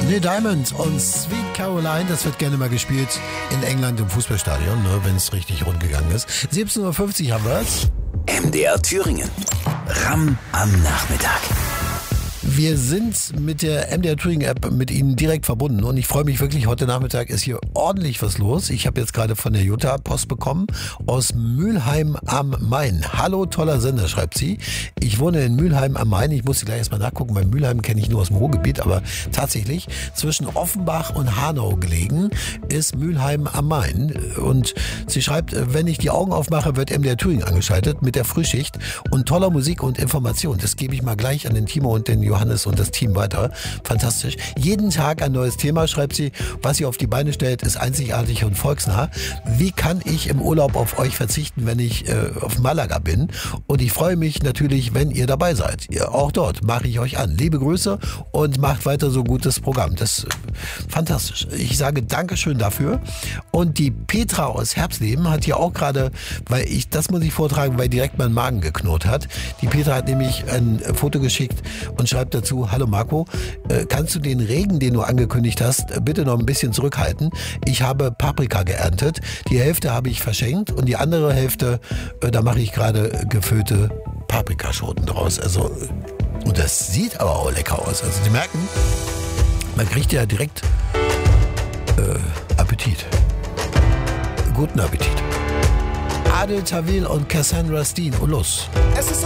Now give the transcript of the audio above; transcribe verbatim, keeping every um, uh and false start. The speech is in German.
Neil Diamond und Sweet Caroline, das wird gerne mal gespielt in England im Fußballstadion, ne, wenn es richtig rund gegangen ist. siebzehn Uhr fünfzig haben wir es. M D R Thüringen. Ram am Nachmittag. Wir sind mit der M D R Thüringen App mit Ihnen direkt verbunden und ich freue mich wirklich, heute Nachmittag ist hier ordentlich was los. Ich habe jetzt gerade von der Jutta Post bekommen aus Mülheim am Main. Hallo, toller Sender, schreibt sie. Ich wohne in Mülheim am Main. Ich musste gleich erstmal nachgucken, weil Mülheim kenne ich nur aus dem Ruhrgebiet, aber tatsächlich zwischen Offenbach und Hanau gelegen ist Mülheim am Main. Und sie schreibt, wenn ich die Augen aufmache, wird M D R Thüringen angeschaltet mit der Frühschicht und toller Musik und Information. Das gebe ich mal gleich an den Timo und den Johannes und das Team weiter. Fantastisch. Jeden Tag ein neues Thema, schreibt sie. Was sie auf die Beine stellt, ist einzigartig und volksnah. Wie kann ich im Urlaub auf euch verzichten, wenn ich äh, auf Malaga bin? Und ich freue mich natürlich, wenn ihr dabei seid. Ihr, auch dort mache ich euch an. Liebe Grüße und macht weiter so gutes Programm. Das ist äh, fantastisch. Ich sage Dankeschön dafür. Und die Petra aus Herbsleben hat hier auch gerade, weil ich, das muss ich vortragen, weil direkt mein Magen geknurrt hat. Die Petra hat nämlich ein Foto geschickt und schreibt dazu: Hallo Marco, äh, kannst du den Regen, den du angekündigt hast, bitte noch ein bisschen zurückhalten? Ich habe Paprika geerntet. Die Hälfte habe ich verschenkt und die andere Hälfte, äh, da mache ich gerade gefüllte Paprikaschoten draus. Also, und das sieht aber auch lecker aus. Also Sie merken, man kriegt ja direkt äh, Appetit. Guten Appetit. Adel Tawil und Cassandra Steen. Und los. Es ist